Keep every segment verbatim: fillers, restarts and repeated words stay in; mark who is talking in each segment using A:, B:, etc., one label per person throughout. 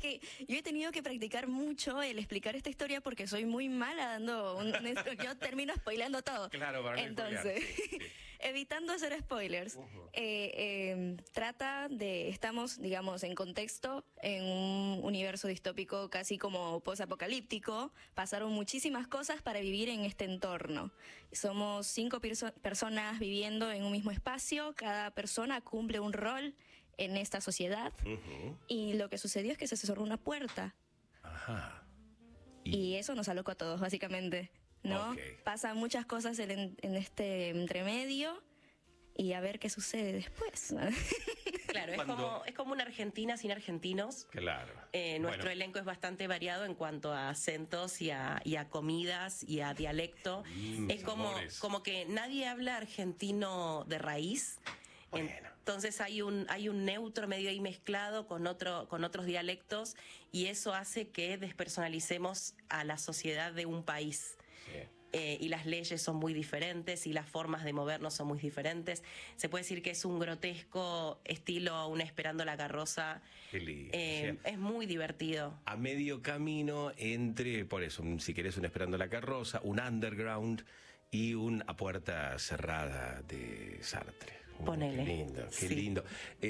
A: que yo he tenido que practicar mucho el explicar esta historia porque soy muy mala dando un, un yo termino spoileando todo.
B: Claro, para no
A: Entonces,
B: spoilear, sí, sí.
A: evitando hacer spoilers,
B: Uh-huh.
A: eh, eh, trata de, estamos, digamos, en contexto, en un universo distópico casi como posapocalíptico, pasaron muchísimas cosas para vivir en este entorno. Somos cinco perso- personas viviendo en un mismo espacio, cada persona cumple un rol en esta sociedad,
B: Uh-huh.
A: y lo que sucedió es que se cerró una puerta.
B: Ajá.
A: Y eso nos alocó a todos, básicamente, ¿no?
B: Ok.
A: Pasan muchas cosas en, en este entremedio y a ver qué sucede después.
C: Claro, es
B: Cuando-
C: como, es como una Argentina sin argentinos.
B: Claro.
C: Eh, nuestro
B: Bueno,
C: elenco es bastante variado en cuanto a acentos y a, y a comidas y a dialecto.
B: Mm,
C: es como,
B: sabores.
C: como que nadie habla argentino de raíz.
B: Bueno.
C: Entonces hay un, hay un neutro medio ahí mezclado con, otro, con otros dialectos, y eso hace que despersonalicemos a la sociedad de un país.
B: sí.
C: Eh, y las leyes son muy diferentes y las formas de movernos son muy diferentes. Se puede decir que es un grotesco estilo un Esperando la Carroza.
B: Qué lindo.
C: Eh,
B: O sea,
C: es muy divertido.
B: a medio camino entre, por eso, un- si querés un Esperando la Carroza, un Underground y un A Puerta Cerrada de Sartre. Mm,
C: Ponele.
B: Qué lindo, qué
C: Sí.
B: lindo.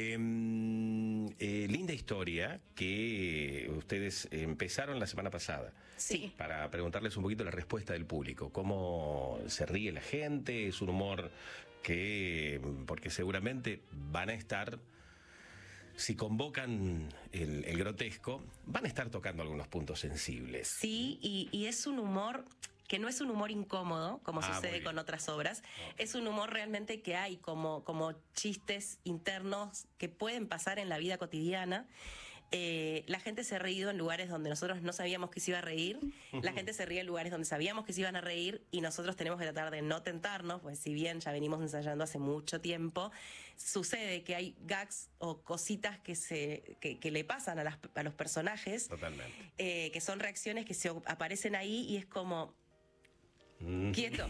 B: Eh, eh, linda historia que ustedes empezaron la semana pasada.
C: Sí.
B: Para preguntarles un poquito la respuesta del público. ¿Cómo se ríe la gente? ¿Es un humor que, porque seguramente van a estar... Si convocan el, el grotesco, van a estar tocando algunos puntos sensibles.
C: Sí, y, y es un humor que no es un humor incómodo, como
B: Ah, muy
C: sucede
B: bien.
C: con otras obras.
B: Ok.
C: Es un humor realmente que hay como, como chistes internos que pueden pasar en la vida cotidiana. Eh, la gente se ha reído en lugares donde nosotros no sabíamos que se iba a reír. La gente se ríe en lugares donde sabíamos que se iban a reír, y nosotros tenemos que tratar de no tentarnos, pues si bien ya venimos ensayando hace mucho tiempo, sucede que hay gags o cositas que, se, que, que le pasan a, las- a los personajes,
B: Totalmente.
C: eh, que son reacciones que se o- aparecen ahí y es como,
B: Mm.
C: quieto.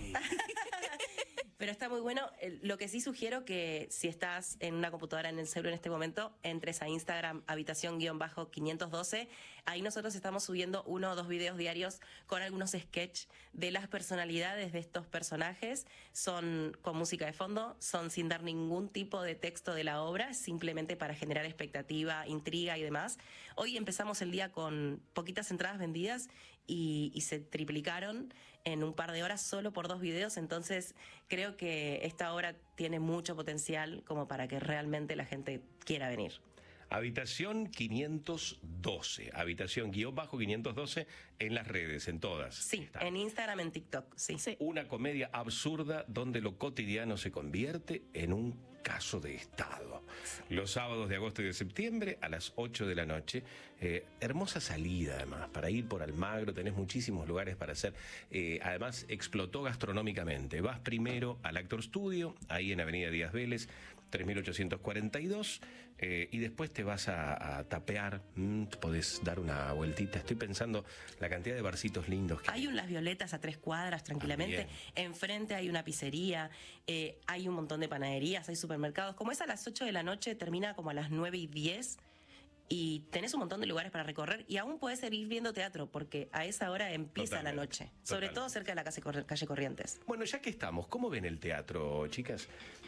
C: Pero está muy bueno. El- Lo que sí sugiero que si estás en una computadora en el celular en este momento, entres a Instagram, habitación-quinientos doce. Ahí nosotros estamos subiendo uno o dos videos diarios con algunos sketch de las personalidades de estos personajes. Son con música de fondo, son sin dar ningún tipo de texto de la obra, simplemente para generar expectativa, intriga y demás. Hoy empezamos el día con poquitas entradas vendidas y, y se triplicaron en un par de horas solo por dos videos. Entonces creo que esta obra tiene mucho potencial como para que realmente la gente quiera venir.
B: Habitación quinientos doce. Habitación guión bajo quinientos doce en las redes, en todas.
C: Sí,
B: Está.
C: en Instagram, en TikTok, sí.
A: Sí.
B: Una comedia absurda donde lo cotidiano se convierte en un caso de Estado. Los sábados de agosto y de septiembre a las ocho de la noche. Eh, hermosa salida, además, para ir por Almagro. Tenés muchísimos lugares para hacer. Eh, además, explotó gastronómicamente. Vas primero al Actor Studio, ahí en Avenida Díaz Vélez, tres mil ochocientos cuarenta y dos, eh, y después te vas a, a tapear. Mm, podés dar una vueltita. Estoy pensando la cantidad de barcitos lindos que
C: Hay un Las Violetas a tres cuadras tranquilamente.
B: Ah,
C: Enfrente hay una pizzería, eh, hay un montón de panaderías, hay supermercados. Como es a las ocho de la noche, termina como a las nueve y diez. Y tenés un montón de lugares para recorrer, y aún podés seguir viendo teatro, porque a esa hora empieza
B: Totalmente,
C: la noche. Sobre
B: totalmente.
C: todo cerca de la calle, Corri- calle Corrientes.
B: Bueno, ya que estamos, ¿cómo ven el teatro, chicas?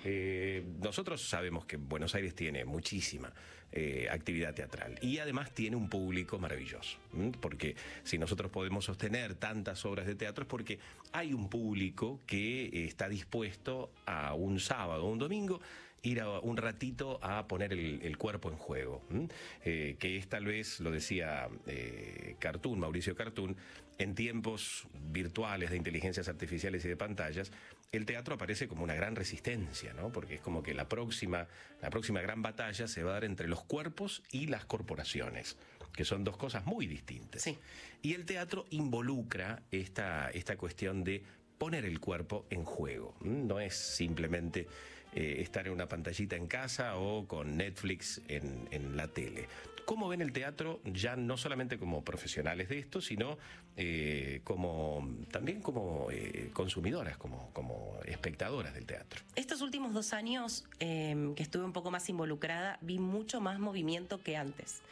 B: Eh, nosotros sabemos que Buenos Aires tiene muchísima eh, actividad teatral y además tiene un público maravilloso, ¿m? Porque si nosotros podemos sostener tantas obras de teatro es porque hay un público que eh, está dispuesto a un sábado o un domingo ir a un ratito a poner el, el cuerpo en juego, ¿m? Eh, que es tal vez, lo decía eh, Cartoon, Mauricio Cartoon, en tiempos virtuales de inteligencias artificiales y de pantallas, el teatro aparece como una gran resistencia, ¿no? Porque es como que la próxima, la próxima gran batalla se va a dar entre los cuerpos y las corporaciones, que son dos cosas muy distintas.
C: Sí.
B: Y el teatro involucra esta, esta cuestión de poner el cuerpo en juego. No es simplemente eh, estar en una pantallita en casa o con Netflix en, en la tele. ¿Cómo ven el teatro ya no solamente como profesionales de esto, sino eh, como también como eh, consumidoras, como, como espectadoras del teatro?
C: Estos últimos dos años eh, que estuve un poco más involucrada, vi mucho más movimiento que antes.